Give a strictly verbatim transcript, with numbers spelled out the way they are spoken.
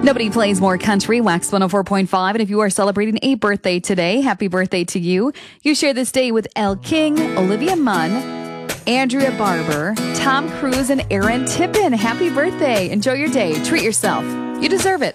Nobody plays more country. Wax one oh four point five. And if you are celebrating a birthday today, happy birthday to you. You share this day with Elle King, Olivia Munn, Andrea Barber, Tom Cruise, and Aaron Tippin. Happy birthday. Enjoy your day. Treat yourself. You deserve it.